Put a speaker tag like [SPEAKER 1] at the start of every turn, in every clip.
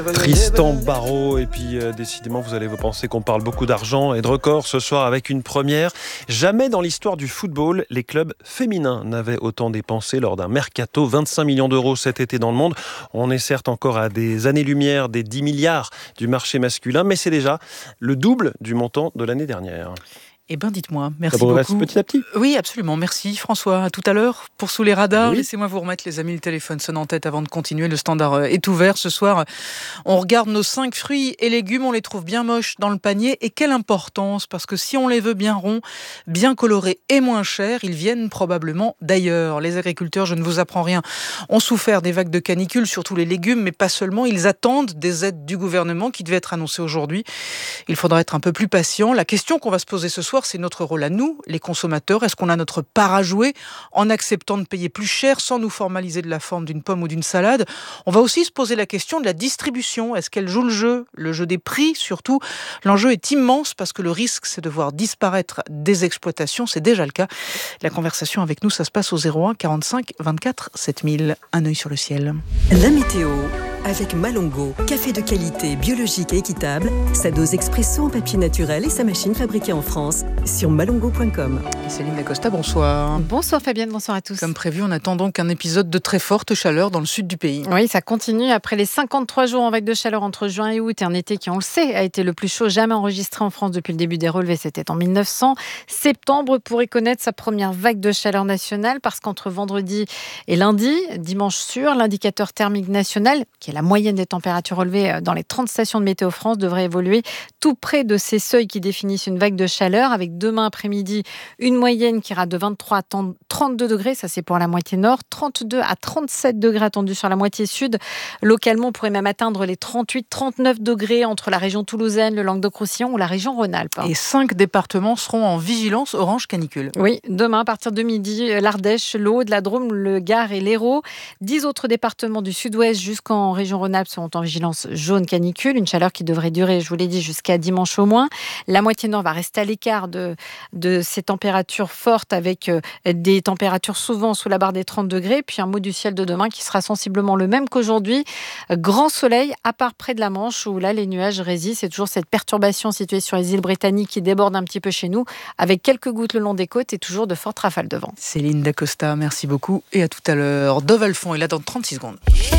[SPEAKER 1] Tristan Barraud, et puis décidément vous allez vous penser qu'on parle beaucoup d'argent et de records ce soir avec une première. Jamais dans l'histoire du football, les clubs féminins n'avaient autant dépensé lors d'un mercato, 25 millions d'euros cet été dans le monde. On est certes encore à des années-lumière des 10 milliards du marché masculin, mais c'est déjà le double du montant de l'année dernière.
[SPEAKER 2] Eh bien, dites-moi, merci
[SPEAKER 1] Ça progresse
[SPEAKER 2] beaucoup.
[SPEAKER 1] petit à petit.
[SPEAKER 2] Oui, absolument. Merci François. À tout à l'heure pour Sous les radars.
[SPEAKER 1] Oui.
[SPEAKER 2] Laissez-moi vous remettre, les amis, le téléphone sonne en tête avant de continuer. Le standard est ouvert. Ce soir, on regarde nos 5 fruits et légumes. On les trouve bien moches dans le panier. Et quelle importance, parce que si on les veut bien ronds, bien colorés et moins chers, ils viennent probablement d'ailleurs. Les agriculteurs, je ne vous apprends rien, ont souffert des vagues de canicule, surtout les légumes, mais pas seulement. Ils attendent des aides du gouvernement qui devaient être annoncées aujourd'hui. Il faudra être un peu plus patient. La question qu'on va se poser ce soir, c'est notre rôle à nous, les consommateurs. Est-ce qu'on a notre part à jouer en acceptant de payer plus cher sans nous formaliser de la forme d'une pomme ou d'une salade? On va aussi se poser la question de la distribution. Est-ce qu'elle joue le jeu des prix surtout? L'enjeu est immense parce que le risque, c'est de voir disparaître des exploitations. C'est déjà le cas. La conversation avec nous, ça se passe au 01 45 24 7000. Un œil sur le ciel.
[SPEAKER 3] La météo avec Malongo, café de qualité, biologique et équitable, sa dose expresso en papier naturel et sa machine fabriquée en France sur malongo.com.
[SPEAKER 2] Céline Dacosta, bonsoir.
[SPEAKER 4] Bonsoir Fabienne, bonsoir à tous.
[SPEAKER 2] Comme prévu, on attend donc un épisode de très forte chaleur dans le sud du pays.
[SPEAKER 4] Oui, ça continue après les 53 jours en vague de chaleur entre juin et août et un été qui, on le sait, a été le plus chaud jamais enregistré en France depuis le début des relevés, c'était en 1900. Septembre pourrait connaître sa première vague de chaleur nationale parce qu'entre vendredi et lundi, dimanche sûr, l'indicateur thermique national, qui est la moyenne des températures relevées dans les 30 stations de Météo France, devrait évoluer tout près de ces seuils qui définissent une vague de chaleur, avec demain après-midi une moyenne qui ira de 23 à 32 degrés, ça c'est pour la moitié nord, 32 à 37 degrés attendus sur la moitié sud. Localement, on pourrait même atteindre les 38-39 degrés entre la région toulousaine, le Languedoc-Roussillon ou la région Rhône-Alpes.
[SPEAKER 2] Et 5 départements seront en vigilance orange canicule.
[SPEAKER 4] Oui, demain à partir de midi, l'Ardèche, l'Aude, la Drôme, le Gard et l'Hérault. 10 autres départements du sud-ouest jusqu'en région Rhône-Alpes seront en vigilance jaune canicule. Une chaleur qui devrait durer, je vous l'ai dit, jusqu'à dimanche au moins. La moitié nord va rester à l'écart de ces températures fortes avec des températures souvent sous la barre des 30 degrés. Puis un mot du ciel de demain qui sera sensiblement le même qu'aujourd'hui. Grand soleil, à part près de la Manche où là les nuages résistent. C'est toujours cette perturbation située sur les îles britanniques qui déborde un petit peu chez nous avec quelques gouttes le long des côtes et toujours de fortes rafales de vent.
[SPEAKER 2] Céline Dacosta, merci beaucoup et à tout à l'heure. Dove Alphon est là dans 36 secondes.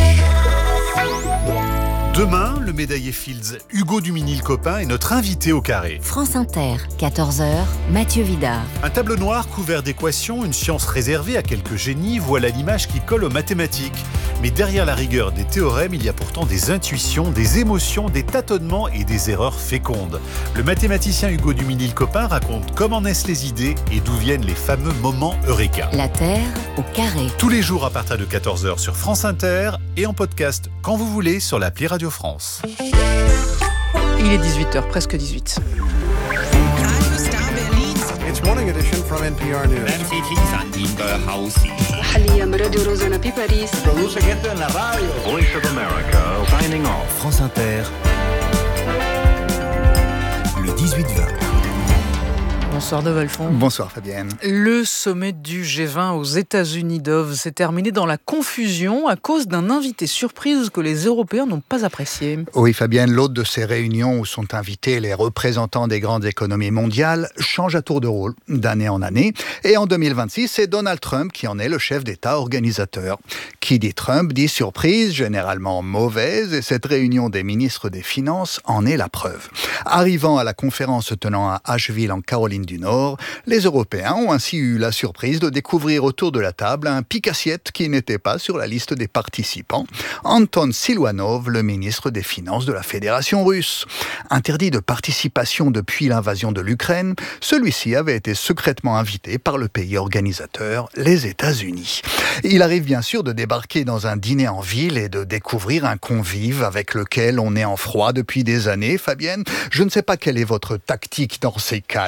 [SPEAKER 5] Demain, le médaillé Fields Hugo Duminil-Copin est notre invité au carré.
[SPEAKER 6] France Inter, 14h, Mathieu Vidard.
[SPEAKER 5] Un tableau noir couvert d'équations, une science réservée à quelques génies, voilà l'image qui colle aux mathématiques. Mais derrière la rigueur des théorèmes, il y a pourtant des intuitions, des émotions, des tâtonnements et des erreurs fécondes. Le mathématicien Hugo Duminil-Copin raconte comment naissent les idées et d'où viennent les fameux moments eureka.
[SPEAKER 6] La Terre au carré.
[SPEAKER 5] Tous les jours à partir de 14h sur France Inter et en podcast quand vous voulez sur l'appli Radio France.
[SPEAKER 2] Il est 18h, presque 18.
[SPEAKER 7] It's morning edition from NPR News.
[SPEAKER 8] Voice of America, signing off.
[SPEAKER 9] France Inter, le 18-20.
[SPEAKER 2] Bonsoir Dove Alphon.
[SPEAKER 10] Bonsoir Fabienne.
[SPEAKER 2] Le sommet du G20 aux États-Unis, Dove, s'est terminé dans la confusion à cause d'un invité surprise que les Européens n'ont pas apprécié.
[SPEAKER 10] Oui Fabienne, l'hôte de ces réunions où sont invités les représentants des grandes économies mondiales change à tour de rôle d'année en année. Et en 2026, c'est Donald Trump qui en est le chef d'État organisateur. Qui dit Trump dit surprise, généralement mauvaise, et cette réunion des ministres des Finances en est la preuve. Arrivant à la conférence se tenant à Asheville en Caroline du Nord, les Européens ont ainsi eu la surprise de découvrir autour de la table un pique-assiette qui n'était pas sur la liste des participants, Anton Siluanov, le ministre des Finances de la Fédération russe. Interdit de participation depuis l'invasion de l'Ukraine, celui-ci avait été secrètement invité par le pays organisateur, les États-Unis. Il arrive bien sûr de débarquer dans un dîner en ville et de découvrir un convive avec lequel on est en froid depuis des années. Fabienne, je ne sais pas quelle est votre tactique dans ces cas-là.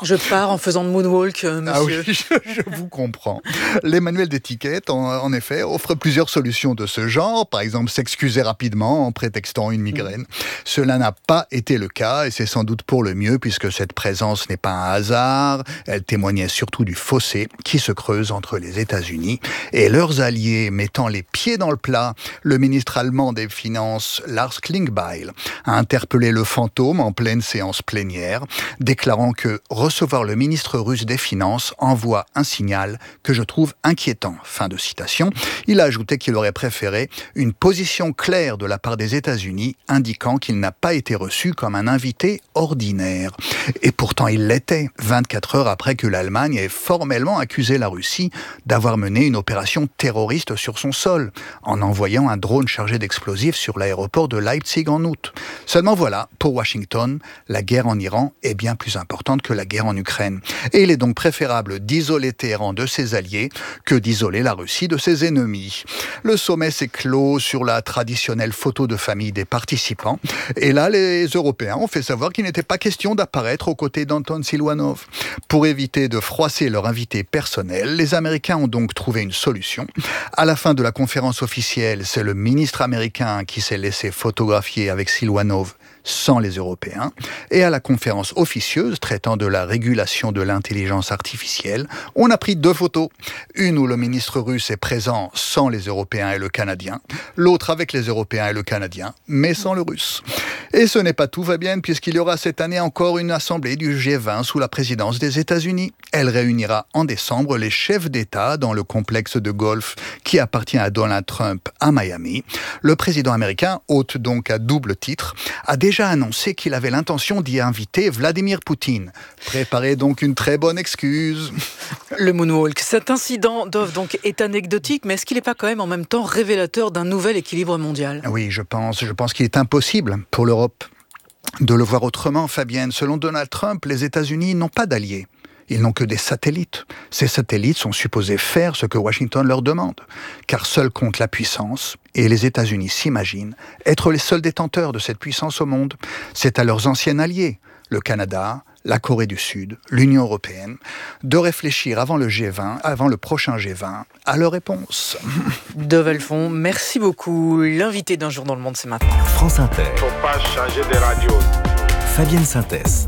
[SPEAKER 2] je pars en faisant de moonwalk, monsieur.
[SPEAKER 10] Ah oui, je vous comprends. Les manuels d'étiquette, en effet, offrent plusieurs solutions de ce genre. Par exemple, s'excuser rapidement en prétextant une migraine. Cela n'a pas été le cas et c'est sans doute pour le mieux puisque cette présence n'est pas un hasard. Elle témoignait surtout du fossé qui se creuse entre les États-Unis et leurs alliés. Mettant les pieds dans le plat, le ministre allemand des Finances, Lars Klingbeil, a interpellé le fantôme en pleine séance plénière, déclarant que recevoir le ministre russe des Finances envoie un signal que je trouve inquiétant. Fin de citation. Il a ajouté qu'il aurait préféré une position claire de la part des États-Unis, indiquant qu'il n'a pas été reçu comme un invité ordinaire. Et pourtant il l'était, 24 heures après que l'Allemagne ait formellement accusé la Russie d'avoir mené une opération terroriste sur son sol, en envoyant un drone chargé d'explosifs sur l'aéroport de Leipzig en août. Seulement voilà, pour Washington, la guerre en Iran est bien plus importante que la guerre en Ukraine. Et il est donc préférable d'isoler Téhéran de ses alliés que d'isoler la Russie de ses ennemis. Le sommet s'est clos sur la traditionnelle photo de famille des participants. Et là, les Européens ont fait savoir qu'il n'était pas question d'apparaître aux côtés d'Anton Silvanov. Pour éviter de froisser leur invité personnel, les Américains ont donc trouvé une solution. À la fin de la conférence officielle, c'est le ministre américain qui s'est laissé photographier avec Silvanov sans les Européens. Et à la conférence officieuse traitant de la régulation de l'intelligence artificielle, on a pris 2 photos. Une où le ministre russe est présent sans les Européens et le Canadien, l'autre avec les Européens et le Canadien, mais sans le russe. Et ce n'est pas tout, Fabienne, puisqu'il y aura cette année encore une assemblée du G20 sous la présidence des États-Unis. Elle réunira en décembre les chefs d'État dans le complexe de golf qui appartient à Donald Trump à Miami. Le président américain, hôte donc à double titre, a déjà annoncé qu'il avait l'intention d'y inviter Vladimir Poutine. Préparez donc une très bonne excuse.
[SPEAKER 2] Le moonwalk. Cet incident, Dov, donc, est anecdotique, mais est-ce qu'il n'est pas quand même en même temps révélateur d'un nouvel équilibre mondial ?
[SPEAKER 10] Oui, je pense qu'il est impossible pour l'Europe de le voir autrement, Fabienne. Selon Donald Trump, les États-Unis n'ont pas d'alliés. Ils n'ont que des satellites. Ces satellites sont supposés faire ce que Washington leur demande, car seul compte la puissance, et les États-Unis s'imaginent être les seuls détenteurs de cette puissance au monde. C'est à leurs anciens alliés, le Canada, la Corée du Sud, l'Union européenne, de réfléchir avant le prochain G20, à leur réponse.
[SPEAKER 2] Dov Elfond, merci beaucoup. L'invité d'un jour dans le monde, c'est maintenant.
[SPEAKER 8] France Inter.
[SPEAKER 9] Faut pas changer de radio.
[SPEAKER 8] Fabienne Synthèse.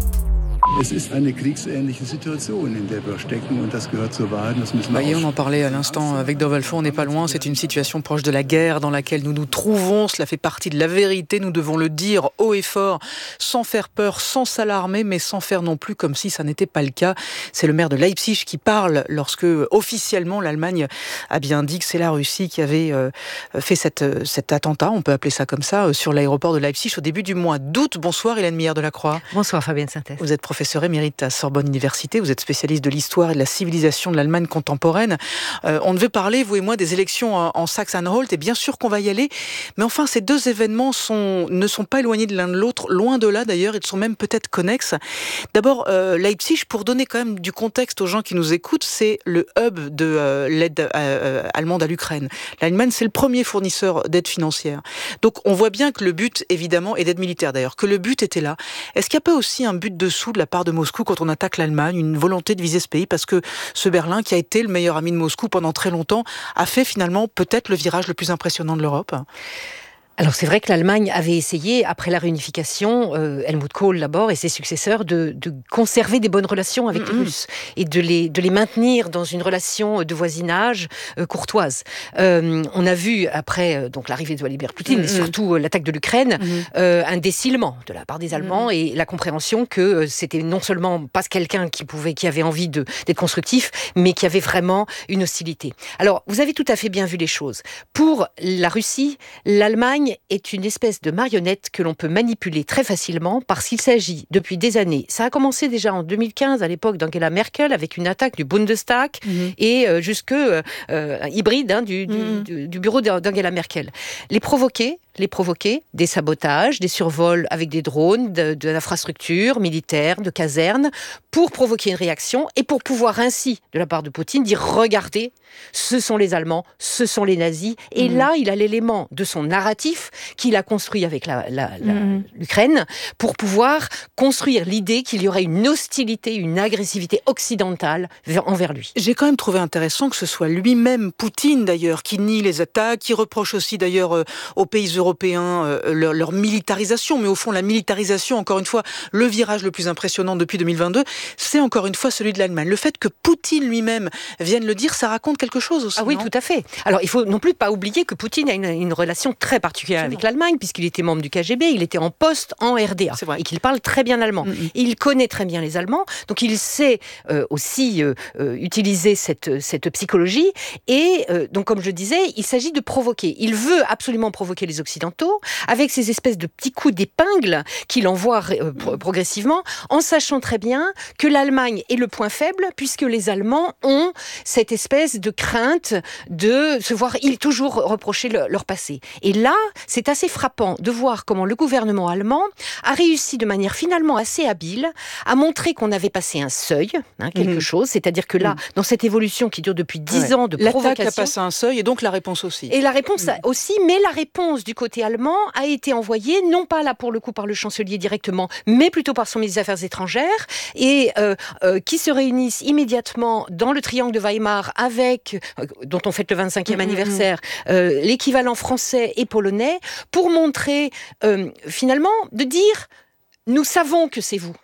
[SPEAKER 2] Voyez, on en parlait à l'instant avec Dov Elfond, on n'est pas loin, c'est une situation proche de la guerre dans laquelle nous nous trouvons, cela fait partie de la vérité, nous devons le dire haut et fort, sans faire peur, sans s'alarmer, mais sans faire non plus comme si ça n'était pas le cas. C'est le maire de Leipzig qui parle lorsque officiellement l'Allemagne a bien dit que c'est la Russie qui avait fait cet attentat, on peut appeler ça comme ça, sur l'aéroport de Leipzig au début du mois d'août. Bonsoir Hélène Millard-Delacroix.
[SPEAKER 11] Bonsoir Fabienne Synthèse.
[SPEAKER 2] Vous êtes professeure émérite à Sorbonne Université, vous êtes spécialiste de l'histoire et de la civilisation de l'Allemagne contemporaine. On devait parler, vous et moi, des élections en Saxe-Anhalt, et bien sûr qu'on va y aller, mais enfin ces 2 événements ne sont pas éloignés de l'un de l'autre, loin de là d'ailleurs, ils sont même peut-être connexes. D'abord, Leipzig, pour donner quand même du contexte aux gens qui nous écoutent, c'est le hub de l'aide allemande à l'Ukraine. L'Allemagne, c'est le premier fournisseur d'aide financière. Donc on voit bien que le but, évidemment, et d'aide militaire d'ailleurs, que le but était là. Est-ce qu'il n'y a pas aussi un but dessous de la part de Moscou quand on attaque l'Allemagne, une volonté de viser ce pays, parce que ce Berlin, qui a été le meilleur ami de Moscou pendant très longtemps, a fait finalement peut-être le virage le plus impressionnant de l'Europe ?
[SPEAKER 11] Alors c'est vrai que l'Allemagne avait essayé, après la réunification, Helmut Kohl d'abord et ses successeurs, de conserver des bonnes relations avec les Russes et de les maintenir dans une relation de voisinage courtoise. On a vu, après donc l'arrivée de Vladimir Poutine, et surtout l'attaque de l'Ukraine, un décilement de la part des Allemands et la compréhension que c'était non seulement pas quelqu'un qui avait envie d'être constructif, mais qui avait vraiment une hostilité. Alors, vous avez tout à fait bien vu les choses. Pour la Russie, l'Allemagne est une espèce de marionnette que l'on peut manipuler très facilement parce qu'il s'agit depuis des années. Ça a commencé déjà en 2015 à l'époque d'Angela Merkel avec une attaque du Bundestag et jusque hybride du bureau d'Angela Merkel. Les provoquer, des sabotages, des survols avec des drones de l'infrastructure militaire, de casernes, pour provoquer une réaction et pour pouvoir ainsi, de la part de Poutine, dire regardez, ce sont les Allemands, ce sont les nazis. Et là, il a l'élément de son narratif narratif qu'il a construit avec l'Ukraine pour pouvoir construire l'idée qu'il y aurait une hostilité, une agressivité occidentale envers lui.
[SPEAKER 2] J'ai quand même trouvé intéressant que ce soit lui-même, Poutine d'ailleurs, qui nie les attaques, qui reproche aussi d'ailleurs aux pays européens leur militarisation, mais au fond la militarisation, encore une fois, le virage le plus impressionnant depuis 2022, c'est encore une fois celui de l'Allemagne. Le fait que Poutine lui-même vienne le dire, ça raconte quelque chose aussi.
[SPEAKER 11] Ah oui,
[SPEAKER 2] non ?
[SPEAKER 11] tout à fait. Alors il faut non plus pas oublier que Poutine a une relation très particulière avec l'Allemagne, puisqu'il était membre du KGB, il était en poste en RDA, et qu'il parle très bien allemand. Et il connaît très bien les Allemands, donc il sait aussi utiliser cette psychologie. Et donc, comme je disais, il s'agit de provoquer. Il veut absolument provoquer les Occidentaux avec ces espèces de petits coups d'épingle qu'il envoie progressivement, en sachant très bien que l'Allemagne est le point faible, puisque les Allemands ont cette espèce de crainte de se voir toujours reprocher leur passé. Et là, c'est assez frappant de voir comment le gouvernement allemand a réussi de manière finalement assez habile à montrer qu'on avait passé un seuil, quelque chose, c'est-à-dire que là, dans cette évolution qui dure depuis 10 ans de provocation...
[SPEAKER 2] L'attaque a passé un seuil et donc la réponse aussi.
[SPEAKER 11] Et la réponse aussi, mais la réponse du côté allemand a été envoyée, non pas là pour le coup par le chancelier directement, mais plutôt par son ministre des Affaires étrangères, et qui se réunissent immédiatement dans le triangle de Weimar avec, dont on fête le 25e anniversaire, l'équivalent français et polonais, pour montrer finalement, de dire, nous savons que c'est vous.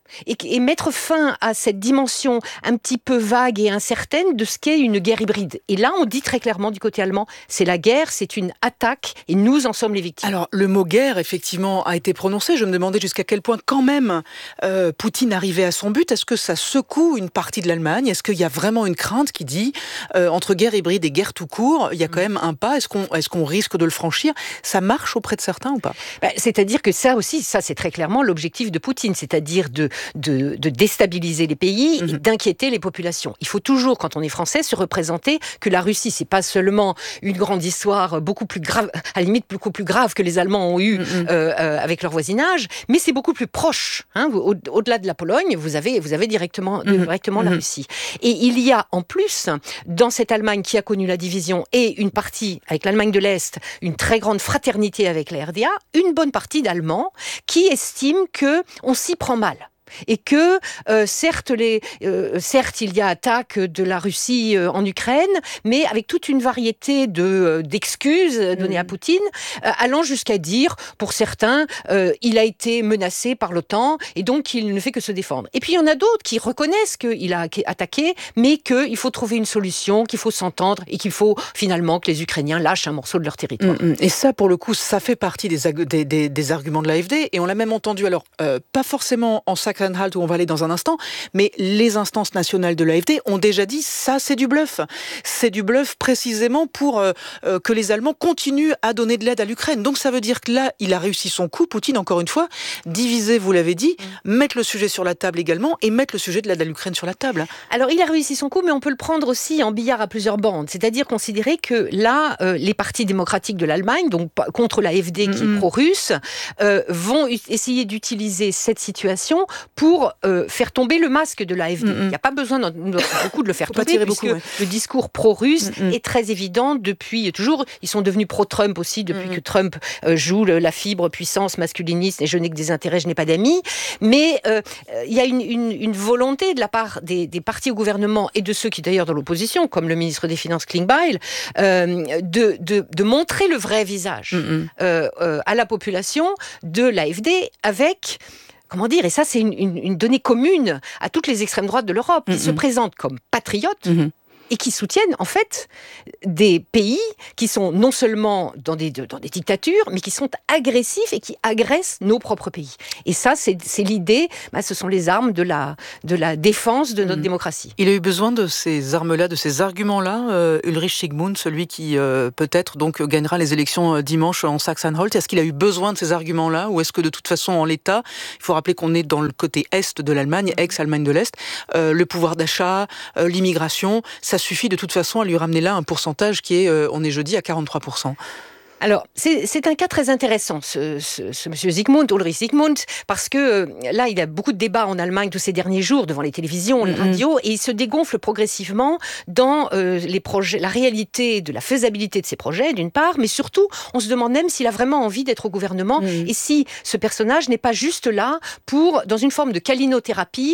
[SPEAKER 11] Et mettre fin à cette dimension un petit peu vague et incertaine de ce qu'est une guerre hybride. Et là, on dit très clairement du côté allemand, c'est la guerre, c'est une attaque, et nous en sommes les victimes.
[SPEAKER 2] Alors, le mot guerre, effectivement, a été prononcé. Je me demandais jusqu'à quel point, quand même, Poutine arrivait à son but. Est-ce que ça secoue une partie de l'Allemagne ? Est-ce qu'il y a vraiment une crainte qui dit, entre guerre hybride et guerre tout court, il y a quand même un pas. Est-ce qu'on risque de le franchir ? Ça marche auprès de certains ou pas ?
[SPEAKER 11] C'est-à-dire que ça aussi, ça c'est très clairement l'objectif de Poutine, c'est-à-dire de déstabiliser les pays et d'inquiéter les populations. Il faut toujours, quand on est français, se représenter que la Russie, c'est pas seulement une grande histoire beaucoup plus grave, à la limite beaucoup plus grave que les Allemands ont eu avec leur voisinage, mais c'est beaucoup plus proche. Au-delà de la Pologne, vous avez directement la Russie. Et il y a en plus, dans cette Allemagne qui a connu la division et une partie avec l'Allemagne de l'Est, une très grande fraternité avec la RDA, une bonne partie d'Allemands qui estiment que on s'y prend mal. Et que certes il y a attaque de la Russie en Ukraine, mais avec toute une variété d'excuses données à Poutine, allant jusqu'à dire, pour certains, il a été menacé par l'OTAN et donc il ne fait que se défendre. Et puis il y en a d'autres qui reconnaissent qu'il a attaqué, mais qu'il faut trouver une solution, qu'il faut s'entendre et qu'il faut finalement que les Ukrainiens lâchent un morceau de leur territoire.
[SPEAKER 2] Et ça, pour le coup, ça fait partie des arguments de l'AfD, et on l'a même entendu, alors pas forcément en Sachsen-Anhalt où on va aller dans un instant, mais les instances nationales de l'AfD ont déjà dit ça, c'est du bluff. C'est du bluff précisément pour que les Allemands continuent à donner de l'aide à l'Ukraine. Donc ça veut dire que là, il a réussi son coup, Poutine, encore une fois, diviser, vous l'avez dit, mettre le sujet sur la table également et mettre le sujet de l'aide à l'Ukraine sur la table.
[SPEAKER 11] Alors il a réussi son coup, mais on peut le prendre aussi en billard à plusieurs bandes. C'est-à-dire considérer que là, les partis démocratiques de l'Allemagne, donc contre l'AfD qui est pro-russe, vont essayer d'utiliser cette situation pour faire tomber le masque de l'AfD. Il n'y a pas besoin beaucoup de le faire tomber, puisque le discours pro-russe est très évident depuis toujours. Ils sont devenus pro-Trump aussi, depuis que Trump joue la fibre puissance masculiniste, et je n'ai que des intérêts, je n'ai pas d'amis. Mais il y a une volonté de la part des partis au gouvernement, et de ceux qui d'ailleurs dans l'opposition, comme le ministre des Finances Klingbeil, de montrer le vrai visage à la population de l'AfD avec... Comment dire ? Et ça, c'est une donnée commune à toutes les extrêmes droites de l'Europe, qui se présentent comme patriotes et qui soutiennent, en fait, des pays qui sont non seulement dans des dictatures, mais qui sont agressifs et qui agressent nos propres pays. Et ça, c'est l'idée, ce sont les armes de la défense de notre démocratie.
[SPEAKER 2] Il a eu besoin de ces armes-là, de ces arguments-là, Ulrich Sigmund, celui qui peut-être donc gagnera les élections dimanche en Sachsen-Anhalt. Est-ce qu'il a eu besoin de ces arguments-là, ou est-ce que de toute façon, en l'état, il faut rappeler qu'on est dans le côté est de l'Allemagne, ex-Allemagne de l'Est, le pouvoir d'achat, l'immigration, ça suffit de toute façon à lui ramener là un pourcentage qui est, on est jeudi, à 43%.
[SPEAKER 11] Alors, c'est un cas très intéressant, ce monsieur Ulrich Zygmunt, parce que là, il y a beaucoup de débats en Allemagne tous ces derniers jours devant les télévisions, les radios, et il se dégonfle progressivement dans les projets, la réalité de la faisabilité de ces projets, d'une part, mais surtout, on se demande même s'il a vraiment envie d'être au gouvernement, et si ce personnage n'est pas juste là pour, dans une forme de calinothérapie,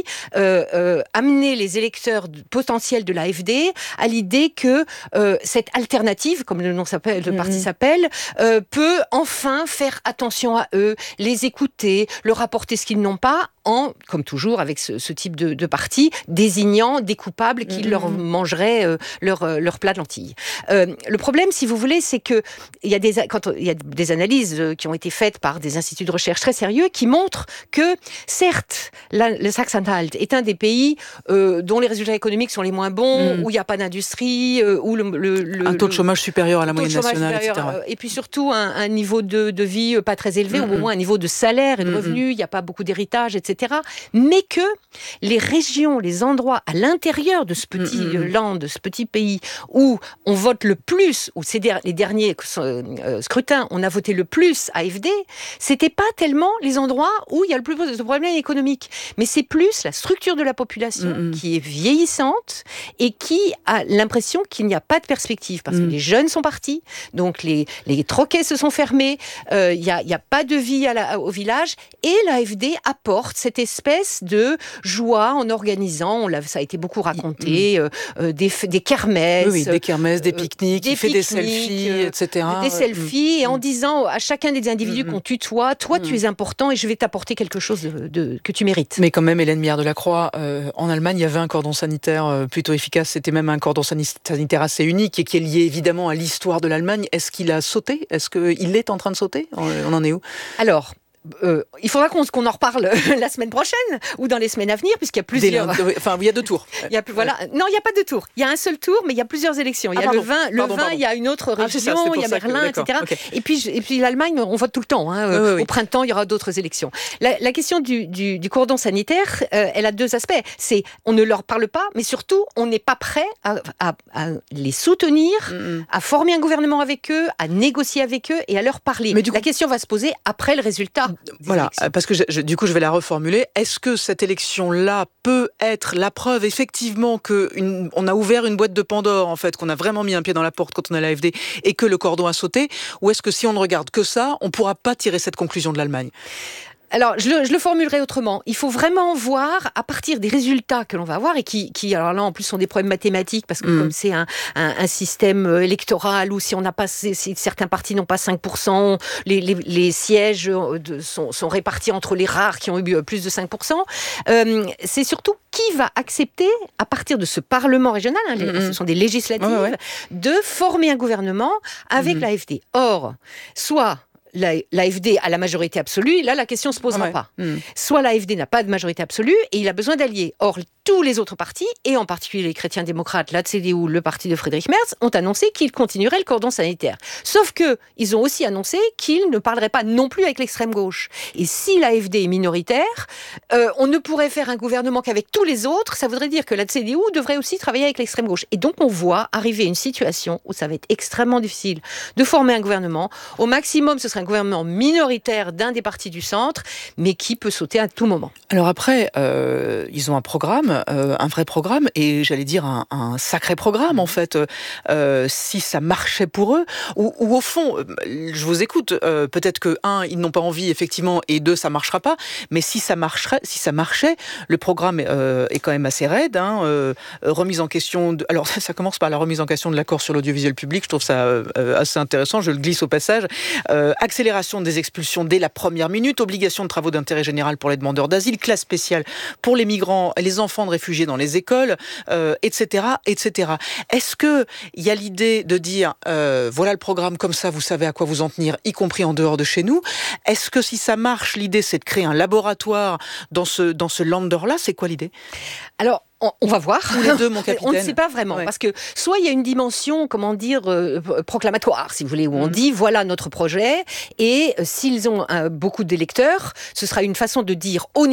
[SPEAKER 11] amener les électeurs potentiels de l'AfD à l'idée que cette alternative, comme le nom s'appelle, le parti s'appelle, peut enfin faire attention à eux, les écouter, leur apporter ce qu'ils n'ont pas, en, comme toujours avec ce type de parti, désignant des coupables qui leur mangeraient leur plat de lentilles. Le problème, si vous voulez, c'est que il y a des analyses qui ont été faites par des instituts de recherche très sérieux qui montrent que, certes, le Sachsen-Anhalt est un des pays dont les résultats économiques sont les moins bons, où il n'y a pas d'industrie, où
[SPEAKER 2] un taux de chômage supérieur à la moyenne nationale, etc.
[SPEAKER 11] Et puis surtout un niveau de vie pas très élevé, ou au moins un niveau de salaire et de revenus, il n'y a pas beaucoup d'héritage, etc. Mais que les régions, les endroits à l'intérieur de ce petit land, de ce petit pays, où on vote le plus, où les derniers scrutins, on a voté le plus AfD, c'était pas tellement les endroits où il y a le plus de problèmes économiques, mais c'est plus la structure de la population qui est vieillissante et qui a l'impression qu'il n'y a pas de perspective, parce que les jeunes sont partis, donc les troquets se sont fermés, il n'y a pas de vie au village, et l'AfD apporte cette espèce de joie en organisant, ça a été beaucoup raconté, des kermesses.
[SPEAKER 2] Oui, des kermesses, des pique-niques, il fait des selfies, etc.
[SPEAKER 11] Des selfies, et en disant à chacun des individus qu'on tutoie, toi tu es important et je vais t'apporter quelque chose que tu mérites.
[SPEAKER 2] Mais quand même, Hélène Miard de la Croix, en Allemagne, il y avait un cordon sanitaire plutôt efficace, c'était même un cordon sanitaire assez unique et qui est lié évidemment à l'histoire de l'Allemagne. Est-ce qu'il a sauté ? Est-ce qu'il est en train de sauter ? On en est où ?
[SPEAKER 11] Alors, il faudra qu'on en reparle la semaine prochaine ou dans les semaines à venir, puisqu'il y a plusieurs...
[SPEAKER 2] Enfin, il y a 2 tours.
[SPEAKER 11] Non, il n'y a pas 2 tours. Il y a un seul tour, mais il y a plusieurs élections. Il y a le vin, il y a une autre région, il y a Berlin, etc. Okay. Et puis l'Allemagne, on vote tout le temps. Au printemps, il y aura d'autres élections. La question du cordon sanitaire, elle a 2 aspects. C'est, on ne leur parle pas, mais surtout, on n'est pas prêt à les soutenir, à former un gouvernement avec eux, à négocier avec eux et à leur parler. Mais la question va se poser après le résultat.
[SPEAKER 2] Voilà, parce que du coup je vais la reformuler. Est-ce que cette élection-là peut être la preuve effectivement qu'on a ouvert une boîte de Pandore, en fait, qu'on a vraiment mis un pied dans la porte quand on a l'AfD et que le cordon a sauté, ou est-ce que si on ne regarde que ça, on ne pourra pas tirer cette conclusion de l'Allemagne ?
[SPEAKER 11] Alors, je le formulerai autrement. Il faut vraiment voir, à partir des résultats que l'on va avoir, et qui alors là, en plus, sont des problèmes mathématiques, parce que comme c'est un système électoral où si certains partis n'ont pas 5%, les sièges sont répartis entre les rares qui ont eu plus de 5%, c'est surtout qui va accepter, à partir de ce Parlement régional, ce sont des législatives, de former un gouvernement avec l'AfD. Or, soit l'AfD a la majorité absolue, là la question ne se posera pas. Soit l'AfD n'a pas de majorité absolue et il a besoin d'alliés. Or, tous les autres partis, et en particulier les chrétiens-démocrates, la CDU, le parti de Friedrich Merz, ont annoncé qu'ils continueraient le cordon sanitaire. Sauf qu'ils ont aussi annoncé qu'ils ne parleraient pas non plus avec l'extrême gauche. Et si l'AfD est minoritaire, on ne pourrait faire un gouvernement qu'avec tous les autres. Ça voudrait dire que la CDU devrait aussi travailler avec l'extrême gauche. Et donc on voit arriver une situation où ça va être extrêmement difficile de former un gouvernement. Au maximum, ce serait un gouvernement minoritaire d'un des partis du centre, mais qui peut sauter à tout moment.
[SPEAKER 2] Alors après, ils ont un programme, un vrai programme, et j'allais dire un sacré programme en fait, si ça marchait pour eux, ou au fond, je vous écoute, peut-être que 1, ils n'ont pas envie effectivement, et 2, ça marchera pas, mais si ça marchait, le programme est quand même assez raide, remise en question, alors ça commence par la remise en question de l'accord sur l'audiovisuel public, je trouve ça assez intéressant, je le glisse au passage, accélération des expulsions dès la première minute, obligation de travaux d'intérêt général pour les demandeurs d'asile, classe spéciale pour les migrants et les enfants de réfugiés dans les écoles, etc., etc. Est-ce qu'il y a l'idée de dire voilà le programme, comme ça vous savez à quoi vous en tenir, y compris en dehors de chez nous? Est-ce que si ça marche, l'idée c'est de créer un laboratoire dans ce lander-là? C'est quoi l'idée?
[SPEAKER 11] Alors, on va voir.
[SPEAKER 2] Tous les deux, mon capitaine.
[SPEAKER 11] On ne sait pas vraiment, parce que soit il y a une dimension, proclamatoire, si vous voulez, où on dit voilà notre projet, et s'ils ont beaucoup d'électeurs, ce sera une façon de dire au niveau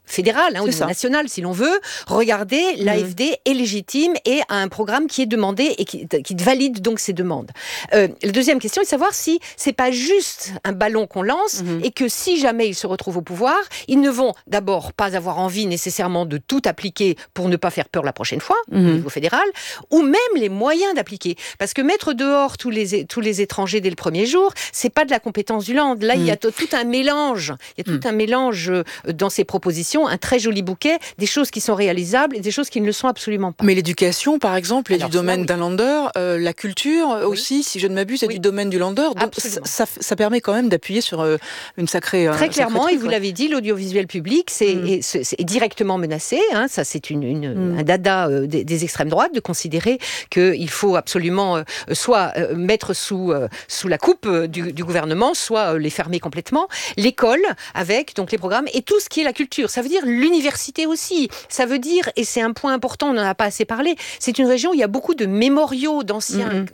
[SPEAKER 11] fédéral, au niveau national, si l'on veut, regardez, l'AFD est légitime et a un programme qui est demandé et qui valide donc ces demandes. La deuxième question est de savoir si c'est pas juste un ballon qu'on lance et que si jamais ils se retrouvent au pouvoir, ils ne vont d'abord pas avoir envie nécessairement de tout appliquer pour ne pas faire peur la prochaine fois, au niveau fédéral, ou même les moyens d'appliquer. Parce que mettre dehors tous les étrangers dès le premier jour, c'est pas de la compétence du Land. Là, il y a tout un mélange. Il y a tout un mélange dans ces propositions, un très joli bouquet, des choses qui sont réalisables et des choses qui ne le sont absolument pas.
[SPEAKER 2] Mais l'éducation, par exemple, est du domaine d'un Lander. La culture aussi, si je ne m'abuse, est du domaine du Lander. Donc ça permet quand même d'appuyer sur une sacrée...
[SPEAKER 11] Très clairement, et vous l'avez dit, l'audiovisuel public est directement menacé. Ça, c'est un dada des extrêmes droites de considérer qu'il faut absolument soit mettre sous la coupe du gouvernement, soit les fermer complètement. L'école, avec donc les programmes, et tout ce qui est la culture. Ça veut dire l'université aussi. Ça veut dire, et c'est un point important, on n'en a pas assez parlé, c'est une région où il y a beaucoup de mémoriaux d'anciens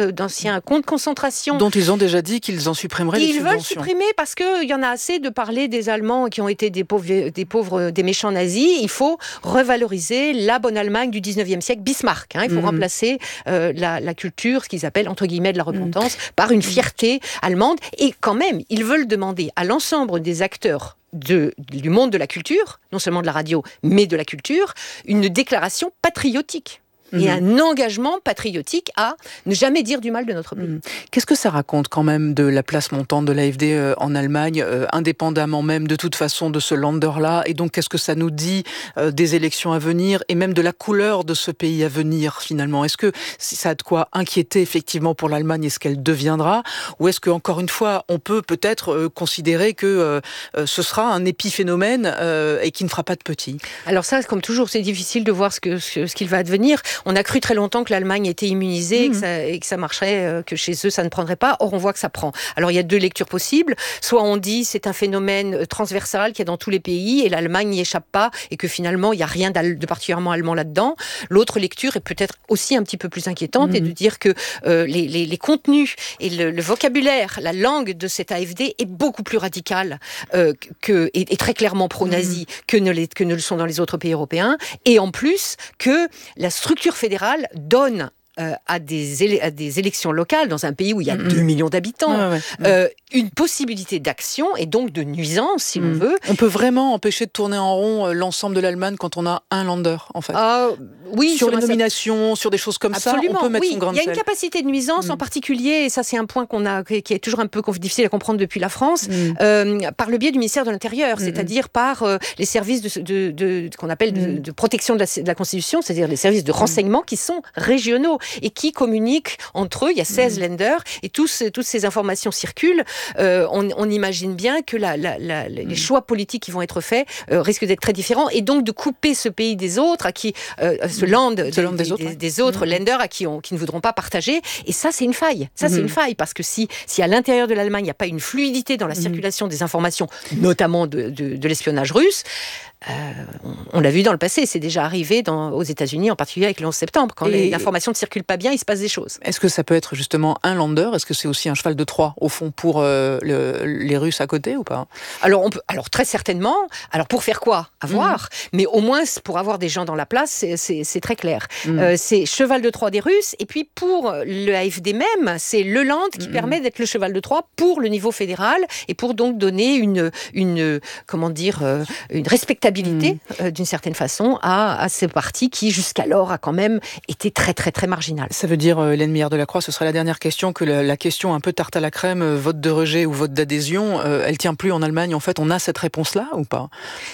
[SPEAKER 11] camps de concentration.
[SPEAKER 2] Dont ils ont déjà dit qu'ils en supprimeraient les subventions.
[SPEAKER 11] Ils veulent supprimer parce qu'il y en a assez de parler des Allemands qui ont été des pauvres, des méchants nazis. Il faut revaloriser la bonne Allemagne du 19e siècle, Bismarck. Il faut remplacer la culture, ce qu'ils appellent entre guillemets de la repentance, par une fierté allemande. Et quand même, ils veulent demander à l'ensemble des acteurs du monde de la culture, non seulement de la radio, mais de la culture, une déclaration patriotique. Et un engagement patriotique à ne jamais dire du mal de notre pays.
[SPEAKER 2] Qu'est-ce que ça raconte quand même de la place montante de l'AfD en Allemagne, indépendamment même de toute façon de ce Länder-là, et donc qu'est-ce que ça nous dit des élections à venir et même de la couleur de ce pays à venir finalement? Est-ce que ça a de quoi inquiéter effectivement pour l'Allemagne et ce qu'elle deviendra, ou est-ce que encore une fois on peut peut-être considérer que ce sera un épiphénomène et qui ne fera pas de petit?
[SPEAKER 11] Alors ça, comme toujours, c'est difficile de voir ce qu'il va advenir. On a cru très longtemps que l'Allemagne était immunisée et que ça marcherait, que chez eux ça ne prendrait pas. Or, on voit que ça prend. Alors, il y a deux lectures possibles. Soit on dit c'est un phénomène transversal qu'il y a dans tous les pays et l'Allemagne n'y échappe pas et que finalement, il n'y a rien de particulièrement allemand là-dedans. L'autre lecture est peut-être aussi un petit peu plus inquiétante et de dire que les contenus et le vocabulaire, la langue de cette AfD est beaucoup plus radicale et très clairement pro-nazi que ne le sont dans les autres pays européens. Et en plus, que la structure fédérale donne à des élections locales dans un pays où il y a 2 millions d'habitants, une possibilité d'action et donc de nuisance, si l'on veut.
[SPEAKER 2] On peut vraiment empêcher de tourner en rond l'ensemble de l'Allemagne quand on a un Länder, en fait.
[SPEAKER 11] Oui,
[SPEAKER 2] sur les nominations, sur des choses comme
[SPEAKER 11] absolument,
[SPEAKER 2] ça, on peut mettre son grain de sel.
[SPEAKER 11] Il y a une capacité de nuisance en particulier, et ça c'est un point qui est toujours un peu difficile à comprendre depuis la France, par le biais du ministère de l'Intérieur, c'est-à-dire par les services qu'on appelle de protection de la Constitution, c'est-à-dire les services de renseignement qui sont régionaux et qui communiquent entre eux. Il y a 16 Länder et toutes ces informations circulent. On imagine bien que les choix politiques qui vont être faits risquent d'être très différents et donc de couper ce pays des autres à qui ce land des autres Länder qui ne voudront pas partager. Et ça, c'est une faille. Ça, c'est une faille parce que si à l'intérieur de l'Allemagne, il n'y a pas une fluidité dans la circulation des informations, notamment de l'espionnage russe, on l'a vu dans le passé, c'est déjà arrivé aux États-Unis, en particulier avec le 11 septembre. Quand l'information ne circule pas bien, il se passe des choses.
[SPEAKER 2] Est-ce que ça peut être justement un Länder? Est-ce que c'est aussi un cheval de Troie, au fond, pour les Russes à côté ou pas?
[SPEAKER 11] Alors très certainement. Alors pour faire quoi? À voir. Mais au moins, pour avoir des gens dans la place, c'est très clair. C'est cheval de Troie des Russes. Et puis pour le AfD même, c'est le Land qui permet d'être le cheval de Troie pour le niveau fédéral et pour donc donner une respectabilité d'une certaine façon à ce parti qui jusqu'alors a quand même été très très très marginal.
[SPEAKER 2] Ça veut dire, Hélène Milliard-Delacroix, ce serait la dernière question, que la question un peu tarte à la crème, vote de rejet ou vote d'adhésion, elle tient plus en Allemagne. En fait, on a cette réponse-là ou pas?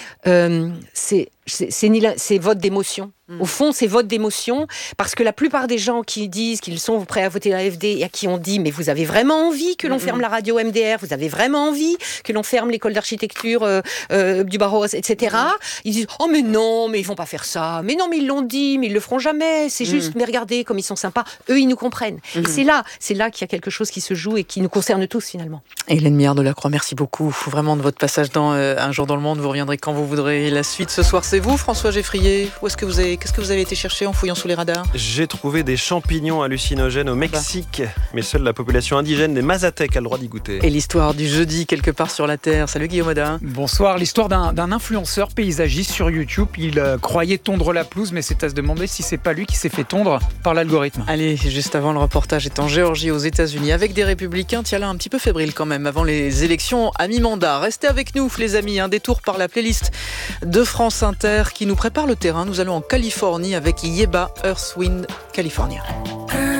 [SPEAKER 11] C'est vote d'émotion. Au fond, c'est vote d'émotion, parce que la plupart des gens qui disent qu'ils sont prêts à voter l'AfD et à qui on dit « mais vous avez vraiment envie que l'on ferme la radio MDR, vous avez vraiment envie que l'on ferme l'école d'architecture du barreau, etc. » Ils disent « oh mais non, mais ils vont pas faire ça, mais non, mais ils l'ont dit, mais ils le feront jamais, c'est juste, mais regardez comme ils sont sympas. » Eux, ils nous comprennent. Et c'est là qu'il y a quelque chose qui se joue et qui nous concerne tous finalement.
[SPEAKER 2] Hélène Milliard-Delacroix, merci beaucoup vraiment de votre passage dans Un jour dans le monde. Vous reviendrez quand vous voudrez. La suite ce soir, c'est Et vous, François Geffrier, qu'est-ce que vous avez été chercher en fouillant sous les radars ?
[SPEAKER 1] J'ai trouvé des champignons hallucinogènes au Mexique, mais seule la population indigène des Mazatèques a le droit d'y goûter.
[SPEAKER 2] Et l'histoire du jeudi quelque part sur la Terre. Salut Guillaume Audin.
[SPEAKER 12] Bonsoir, l'histoire d'un influenceur paysagiste sur YouTube. Il croyait tondre la pelouse, mais c'est à se demander si c'est pas lui qui s'est fait tondre par l'algorithme.
[SPEAKER 2] Allez, juste avant, le reportage est en Géorgie, aux États-Unis, avec des républicains, tiens là, un petit peu fébriles quand même, avant les élections à mi-mandat. Restez avec nous, les amis, un détour par la playlist de France Inter qui nous prépare le terrain. Nous allons en Californie avec Yeba, Earth, Wind, California.